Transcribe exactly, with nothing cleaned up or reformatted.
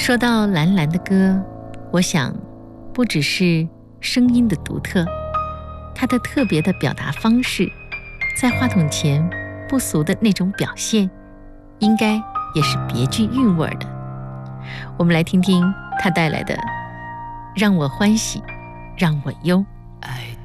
说到蓝蓝的歌，我想不只是声音的独特，它的特别的表达方式，在话筒前不俗的那种表现，应该也是别具韵味的。我们来听听他带来的《让我欢喜让我忧》。 爱